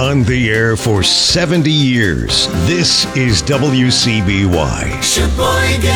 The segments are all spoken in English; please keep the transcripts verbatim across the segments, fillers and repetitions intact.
On the air for seventy years, this is W C B Y. Sheboygan!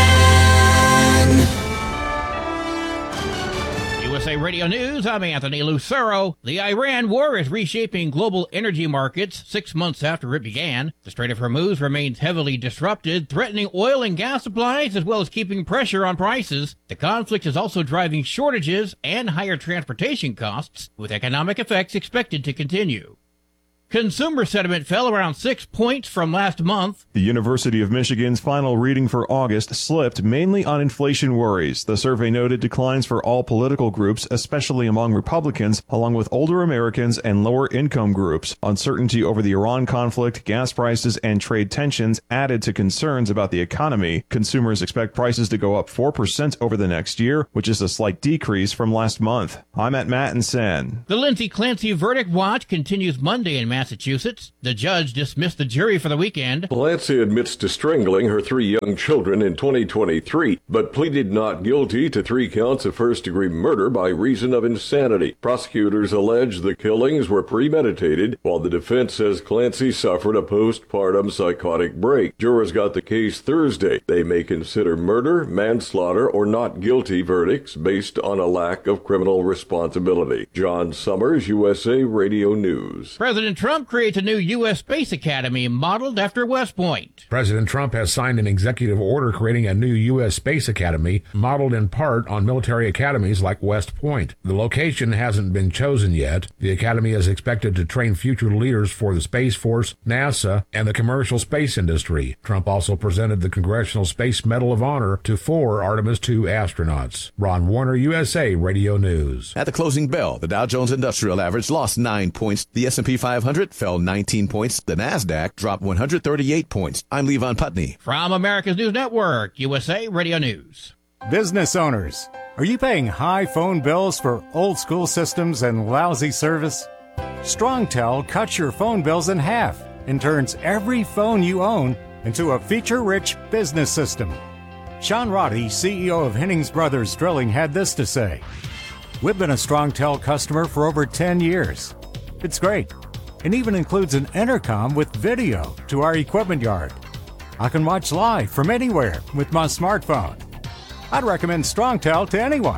U S A Radio News, I'm Anthony Lucero. The Iran war is reshaping global energy markets six months after it began. The Strait of Hormuz remains heavily disrupted, threatening oil and gas supplies as well as keeping pressure on prices. The conflict is also driving shortages and higher transportation costs, with economic effects expected to continue. Consumer sentiment fell around six points from last month. The University of Michigan's final reading for August slipped mainly on inflation worries. The survey noted declines for all political groups, especially among Republicans, along with older Americans and lower income groups. Uncertainty over the Iran conflict, gas prices, and trade tensions added to concerns about the economy. Consumers expect prices to go up four percent over the next year, which is a slight decrease from last month. I'm at Mattinson. The Lindsay Clancy verdict watch continues Monday in Massachusetts. The judge dismissed the jury for the weekend. Clancy admits to strangling her three young children in twenty twenty-three, but pleaded not guilty to three counts of first-degree murder by reason of insanity. Prosecutors allege the killings were premeditated, while the defense says Clancy suffered a postpartum psychotic break. Jurors got the case Thursday. They may consider murder, manslaughter, or not guilty verdicts based on a lack of criminal responsibility. John Summers, U S A Radio News. President Trump creates a new U S Space Academy modeled after West Point. President Trump has signed an executive order creating a new U S Space Academy modeled in part on military academies like West Point. The location hasn't been chosen yet. The academy is expected to train future leaders for the Space Force, NASA, and the commercial space industry. Trump also presented the Congressional Space Medal of Honor to four Artemis two astronauts. Ron Warner, U S A Radio News. At the closing bell, the Dow Jones Industrial Average lost nine points. The S and P five hundred fell nineteen points. The NASDAQ dropped one hundred thirty-eight points. I'm Levon Putney. From America's News Network, U S A Radio News. Business owners, are you paying high phone bills for old school systems and lousy service? StrongTel cuts your phone bills in half and turns every phone you own into a feature-rich business system. Sean Roddy, C E O of Hennings Brothers Drilling, had this to say: "We've been a StrongTel customer for over ten years. It's great, and even includes an intercom with video to our equipment yard. I can watch live from anywhere with my smartphone. I'd recommend StrongTel to anyone.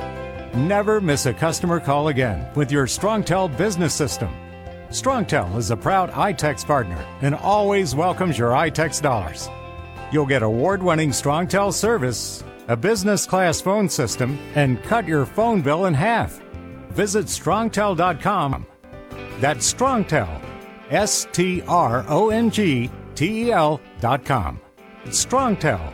Never miss a customer call again with your StrongTel business system. StrongTel is a proud iTex partner and always welcomes your iTex dollars. You'll get award-winning StrongTel service, a business-class phone system, and cut your phone bill in half. Visit strongtel dot com. That's StrongTel, S T R O N G T E L dot com. StrongTel.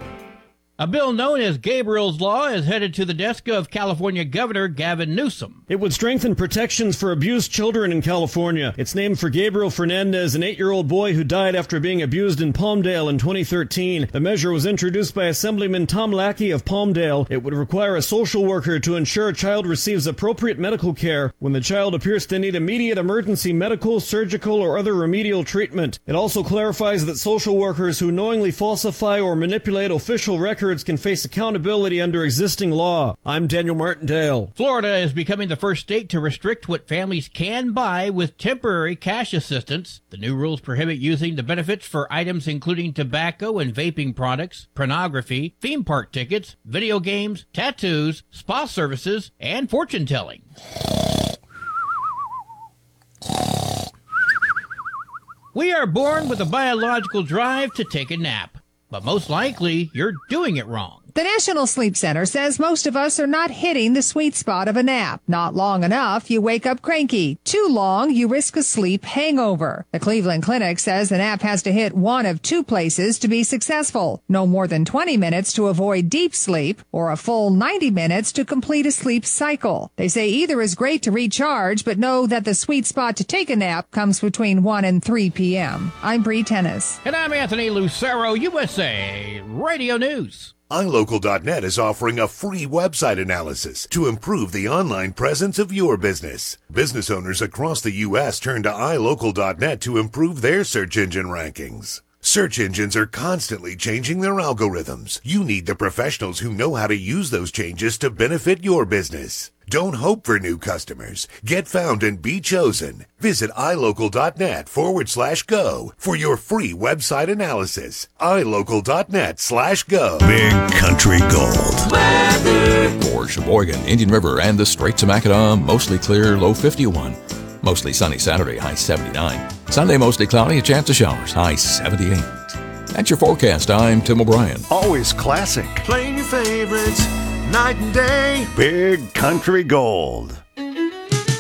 A bill known as Gabriel's Law is headed to the desk of California Governor Gavin Newsom. It would strengthen protections for abused children in California. It's named for Gabriel Fernandez, an eight-year-old boy who died after being abused in Palmdale in twenty thirteen. The measure was introduced by Assemblyman Tom Lackey of Palmdale. It would require a social worker to ensure a child receives appropriate medical care when the child appears to need immediate emergency medical, surgical, or other remedial treatment. It also clarifies that social workers who knowingly falsify or manipulate official records can face accountability under existing law. I'm Daniel Martindale. Florida is becoming the first state to restrict what families can buy with temporary cash assistance. The new rules prohibit using the benefits for items including tobacco and vaping products, pornography, theme park tickets, video games, tattoos, spa services, and fortune telling. We are born with a biological drive to take a nap, but most likely you're doing it wrong. The National Sleep Center says most of us are not hitting the sweet spot of a nap. Not long enough, you wake up cranky. Too long, you risk a sleep hangover. The Cleveland Clinic says the nap has to hit one of two places to be successful. No more than twenty minutes to avoid deep sleep, or a full ninety minutes to complete a sleep cycle. They say either is great to recharge, but know that the sweet spot to take a nap comes between one and three p.m. I'm Bree Tennis. And I'm Anthony Lucero, U S A Radio News. i local dot net is offering a free website analysis to improve the online presence of your business. Business owners across the U S turn to i local dot net to improve their search engine rankings. Search engines are constantly changing their algorithms. You need the professionals who know how to use those changes to benefit your business. Don't hope for new customers. Get found and be chosen. Visit ilocal.net forward slash go for your free website analysis. ilocal.net slash go. Big Country Gold. For Sheboygan, Indian River, and the Straits of Mackinac, mostly clear, low fifty-one. Mostly sunny Saturday, high seventy-nine. Sunday, mostly cloudy, a chance of showers, high seventy-eight. That's your forecast. I'm Tim O'Brien. Always classic. Playing your favorites night and day. Big Country Gold.